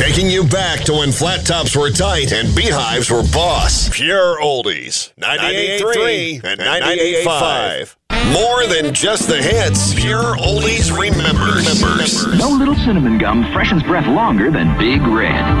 Taking you back to when flat tops were tight and beehives were boss. Pure Oldies. 98.3 and 98.5. More than just the hits. Pure Oldies remembers. No little cinnamon gum freshens breath longer than Big Red.